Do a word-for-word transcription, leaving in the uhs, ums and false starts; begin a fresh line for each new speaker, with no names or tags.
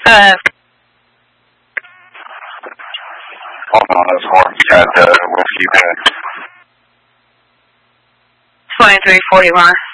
Uh,
Hold on, that's Horton at uh, Whiskey Bed.
twenty-three forty-one.